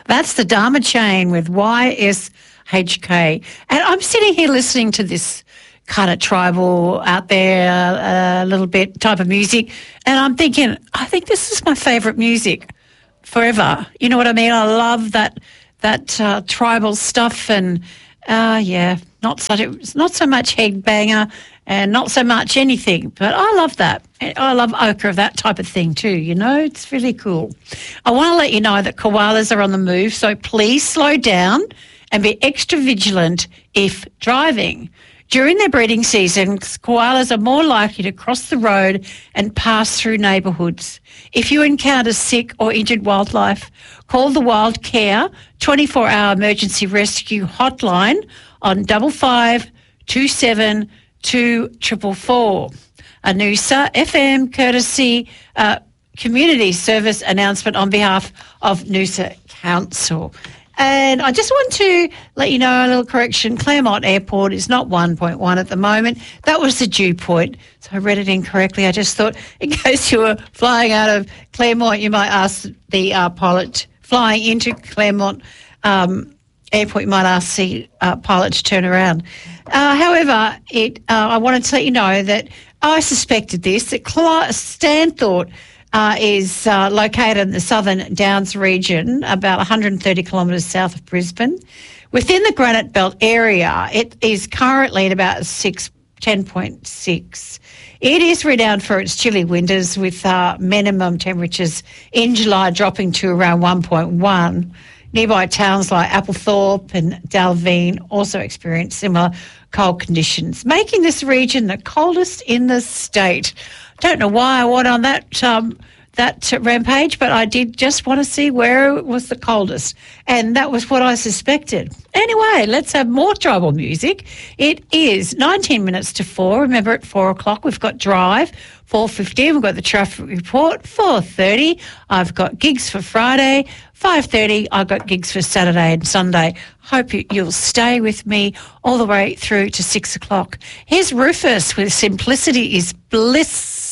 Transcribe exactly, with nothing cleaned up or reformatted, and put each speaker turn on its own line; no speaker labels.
That's the Dharma Chain with Y S H K. And I'm sitting here listening to this kind of tribal out there a uh, little bit type of music, and I'm thinking, I think this is my favourite music forever. You know what I mean? I love that that uh, tribal stuff, and uh, yeah, not such it's not so much headbanger and not so much anything, but I love that. I love ochre, that type of thing too, you know? It's really cool. I want to let you know that koalas are on the move, so please slow down and be extra vigilant if driving. During their breeding season, koalas are more likely to cross the road and pass through neighbourhoods. If you encounter sick or injured wildlife, call the Wild Care twenty-four hour emergency rescue hotline on double five two seven two triple four. A Noosa F M courtesy uh, community service announcement on behalf of Noosa Council. And I just want to let you know, a little correction, Claremont Airport is not one point one at the moment. That was the dew point. So I read it incorrectly. I just thought in case you were flying out of Claremont, you might ask the uh, pilot flying into Claremont um, Airport, you might ask the uh, pilot to turn around. Uh, however, it, uh, I wanted to let you know that I suspected this, that Cl- Stanthorpe Uh, is uh, located in the Southern Downs region, about one hundred thirty kilometres south of Brisbane. Within the Granite Belt area, it is currently at about six, ten point six. It is renowned for its chilly winters, with uh, minimum temperatures in July dropping to around one point one. Nearby towns like Applethorpe and Dalveen also experience similar cold conditions, making this region the coldest in the state. Don't know why I went on that um, that rampage, but I did just want to see where it was the coldest, and that was what I suspected. Anyway, let's have more tribal music. It is nineteen minutes to four. Remember, at four o'clock we've got Drive. four fifteen we've got the traffic report. four thirty I've got gigs for Friday. five thirty I've got gigs for Saturday and Sunday. Hope you, you'll stay with me all the way through to six o'clock. Here's Rufus with Simplicity is Bliss.